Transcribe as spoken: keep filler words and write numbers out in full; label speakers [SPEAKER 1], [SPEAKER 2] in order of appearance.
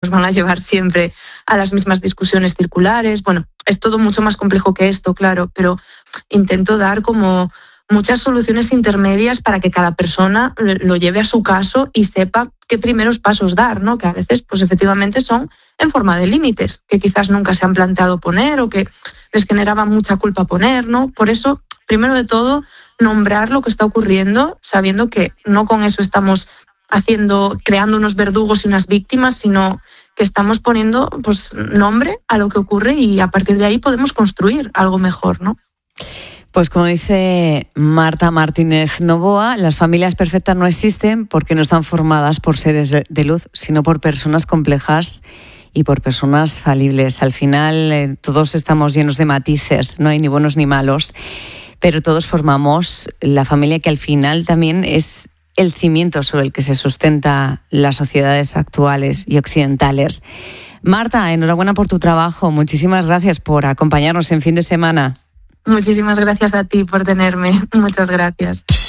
[SPEAKER 1] nos van a llevar siempre a las mismas discusiones circulares. Bueno, es todo mucho más complejo que esto, claro, pero intento dar como muchas soluciones intermedias para que cada persona lo lleve a su caso y sepa qué primeros pasos dar, ¿no? Que a veces, pues efectivamente, son en forma de límites, que quizás nunca se han planteado poner o que les generaba mucha culpa poner, ¿no? Por eso, primero de todo, nombrar lo que está ocurriendo, sabiendo que no con eso estamos haciendo, creando unos verdugos y unas víctimas, sino que estamos poniendo, pues, nombre a lo que ocurre y a partir de ahí podemos construir algo mejor, ¿no?
[SPEAKER 2] Pues como dice Marta Martínez Novoa, las familias perfectas no existen porque no están formadas por seres de luz, sino por personas complejas y por personas falibles. Al final eh, todos estamos llenos de matices, no hay ni buenos ni malos, pero todos formamos la familia que al final también es el cimiento sobre el que se sustenta las sociedades actuales y occidentales. Marta, enhorabuena por tu trabajo. Muchísimas gracias por acompañarnos en Fin de Semana.
[SPEAKER 1] Muchísimas gracias a ti por tenerme. Muchas gracias.